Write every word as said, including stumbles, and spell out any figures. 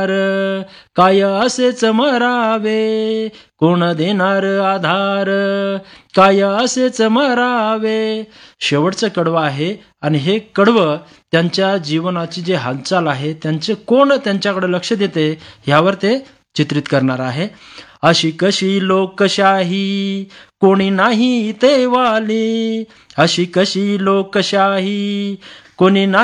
काय असेच मरावे, कोण देणार आधार, काय असेच मरावे. शेवटचं कडवं आहे आणि हे कडवं त्यांच्या जीवनाची जी हालचाल आहे, त्यांचे कोण त्यांच्याकडे लक्ष देते ह्यावर ते चित्रित करणार आहे. अशी कशी लोकशाही, कोणी नाही ते वाली, अशी कशी लोकशाही, कोणी नाही